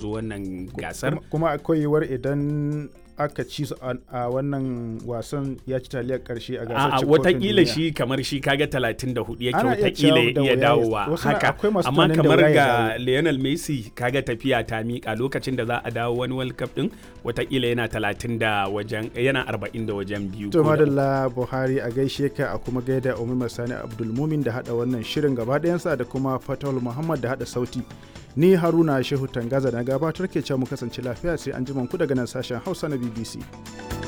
zo wannan gasar. Kuma akwai yiwuwar idan aka ci su a wannan wasan ya ci taliyar karshe a gasar cin kofin watakila duniya. shi kamar shi kaga 34 yake Ana iya watakila ya cewa iya da dawowa wasu haka, akwai masu amma tunanin da kamar wuya ya ga dawo. Lionel Messi kaga tafiya ta miƙa lokacin da za a dawo wani World Cup din watakila yana 40 da wajen biyu. To madalla Buhari a gaishe ka a kuma gaida Umar Sani Abdulmumin da hada wannan shirin gaba ɗayansa da kuma Fatawul Muhammad da hada sauti. Ni Haruna Shehu Tangaza na gabatar ke cewa mu kasance lafiya sai an ji ku daga nan sashen Hausa na BBC.